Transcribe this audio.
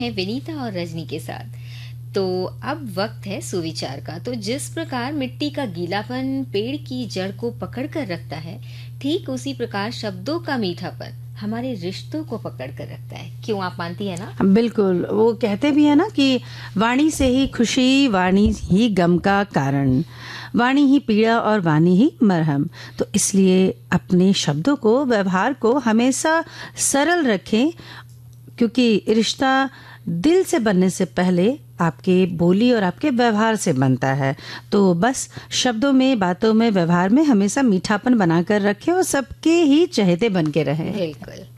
है विनीता और रजनी के साथ। तो अब वक्त है सुविचार का। तो जिस प्रकार मिट्टी का गीलापन पेड़ की जड़ को पकड़ कर रखता है, ठीक उसी प्रकार शब्दों का मीठापन हमारे रिश्तों को पकड़ कर रखता है। क्यों, आप मानती है ना? बिल्कुल, वो कहते भी है ना कि वाणी से ही खुशी, वाणी ही गम का कारण, वाणी ही पीड़ा और वाणी ही मरहम। तो इसलिए अपने शब्दों को, व्यवहार को हमेशा सरल रखें, क्योंकि रिश्ता दिल से बनने से पहले आपके बोली और आपके व्यवहार से बनता है। तो बस शब्दों में, बातों में, व्यवहार में हमेशा मीठापन बनाकर रखें और सबके ही चहेते बन के रहें। बिल्कुल।